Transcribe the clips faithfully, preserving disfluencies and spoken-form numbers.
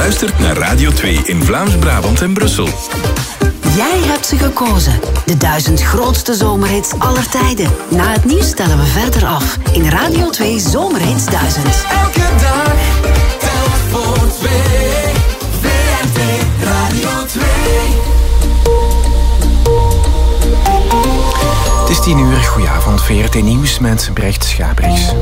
luistert naar Radio twee in Vlaams-Brabant en Brussel. Jij hebt ze gekozen. De duizend grootste zomerhits aller tijden. Na het nieuws tellen we verder af in Radio twee Zomerhits duizend. Elke dag telt voor twee. V R T Radio twee. Het is tien uur, goedenavond, V R T Nieuws met Brecht Schabriks.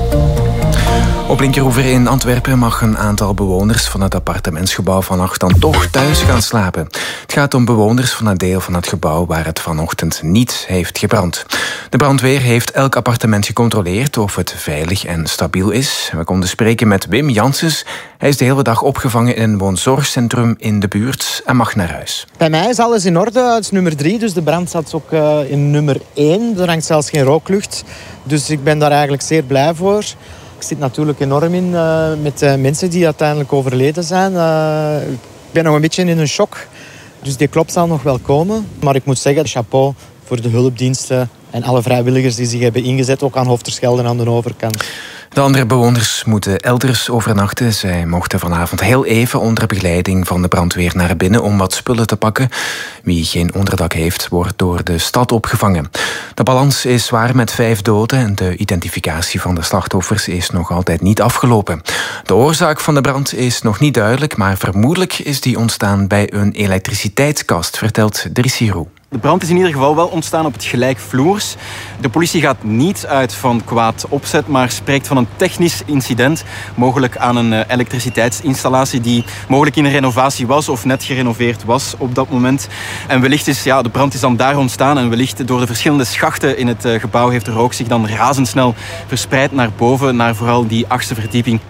Op Linkeroever in Antwerpen mag een aantal bewoners van het appartementsgebouw vannacht dan toch thuis gaan slapen. Het gaat om bewoners van een deel van het gebouw waar het vanochtend niet heeft gebrand. De brandweer heeft elk appartement gecontroleerd of het veilig en stabiel is. We konden spreken met Wim Janssens. Hij is de hele dag opgevangen in een woonzorgcentrum in de buurt en mag naar huis. Bij mij is alles in orde. Het is nummer drie, dus de brand zat ook uh, in nummer één. Er hangt zelfs geen rooklucht. Dus ik ben daar eigenlijk zeer blij voor. Ik zit natuurlijk enorm in uh, met uh, mensen die uiteindelijk overleden zijn. Uh, ik ben nog een beetje in een shock. Dus die klop zal nog wel komen. Maar ik moet zeggen, chapeau voor de hulpdiensten en alle vrijwilligers die zich hebben ingezet, ook aan Hoofdterschelde en aan de overkant. De andere bewoners moeten elders overnachten. Zij mochten vanavond heel even onder begeleiding van de brandweer naar binnen om wat spullen te pakken. Wie geen onderdak heeft, wordt door de stad opgevangen. De balans is zwaar met vijf doden en de identificatie van de slachtoffers is nog altijd niet afgelopen. De oorzaak van de brand is nog niet duidelijk, maar vermoedelijk is die ontstaan bij een elektriciteitskast, vertelt Drissi Roux. De brand is in ieder geval wel ontstaan op het gelijkvloers. De politie gaat niet uit van kwaad opzet, maar spreekt van een technisch incident. Mogelijk aan een elektriciteitsinstallatie die mogelijk in een renovatie was of net gerenoveerd was op dat moment. En wellicht is ja, de brand is dan daar ontstaan en wellicht door de verschillende schachten in het gebouw heeft de rook zich dan razendsnel verspreid naar boven, naar vooral die achtste verdieping.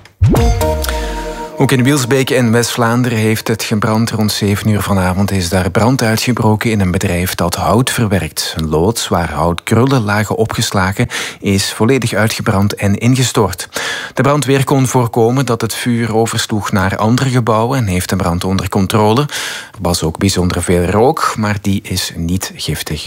Ook in Wielsbeke in West-Vlaanderen heeft het gebrand. Rond zeven uur vanavond is daar brand uitgebroken in een bedrijf dat hout verwerkt. Een loods waar houtkrullen lagen opgeslagen is volledig uitgebrand en ingestort. De brandweer kon voorkomen dat het vuur oversloeg naar andere gebouwen en heeft de brand onder controle. Er was ook bijzonder veel rook, maar die is niet giftig.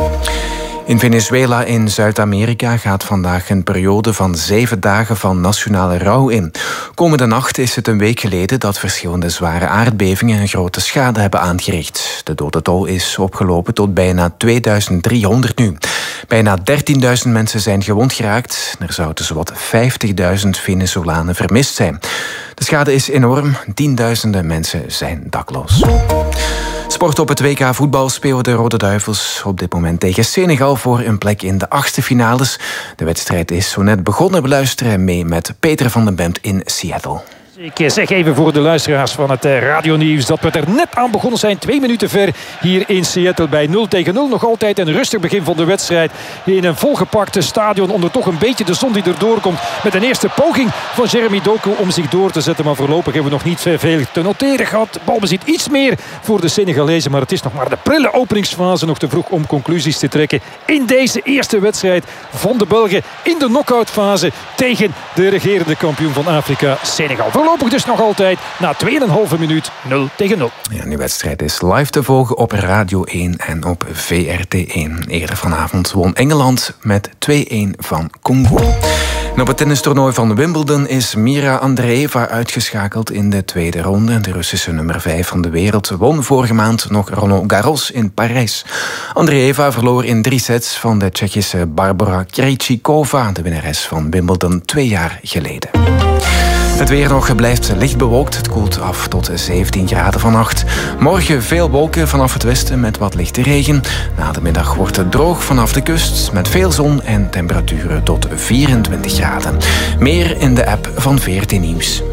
In Venezuela in Zuid-Amerika gaat vandaag een periode van zeven dagen van nationale rouw in. Komende nacht is het een week geleden dat verschillende zware aardbevingen een grote schade hebben aangericht. De dodental is opgelopen tot bijna tweeduizend driehonderd nu. Bijna dertienduizend mensen zijn gewond geraakt. Er zouden zowat vijftigduizend Venezolanen vermist zijn. De schade is enorm. Tienduizenden mensen zijn dakloos. Sport op het W K voetbal spelen de Rode Duivels op dit moment tegen Senegal voor een plek in de achtste finales. De wedstrijd is zo net begonnen. We luisteren mee met Peter van den Bemt in Seattle. Ik zeg even voor de luisteraars van het radionieuws dat we er net aan begonnen zijn. Twee minuten ver hier in Seattle bij nul tegen nul. Nog altijd een rustig begin van de wedstrijd. In een volgepakte stadion onder toch een beetje de zon die erdoor komt. Met een eerste poging van Jeremy Doku om zich door te zetten. Maar voorlopig hebben we nog niet veel te noteren gehad. Balbezit iets meer voor de Senegalezen. Maar het is nog maar de prille openingsfase. Nog te vroeg om conclusies te trekken in deze eerste wedstrijd van de Belgen. In de knock-outfase tegen de regerende kampioen van Afrika, Senegal. Voorlopig dus nog altijd na twee komma vijf minuut nul tegen nul. Ja, die wedstrijd is live te volgen op Radio één en op V R T één. Eerder vanavond won Engeland met twee-een van Congo. En op het tennistoernooi van Wimbledon is Mira Andreeva uitgeschakeld in de tweede ronde. De Russische nummer vijf van de wereld won vorige maand nog Roland Garros in Parijs. Andreeva verloor in drie sets van de Tsjechische Barbora Krejcikova, de winnares van Wimbledon twee jaar geleden. Het weer nog blijft licht bewolkt. Het koelt af tot zeventien graden vannacht. Morgen veel wolken vanaf het westen met wat lichte regen. Na de middag wordt het droog vanaf de kust met veel zon en temperaturen tot vierentwintig graden. Meer in de app van V R T Nieuws.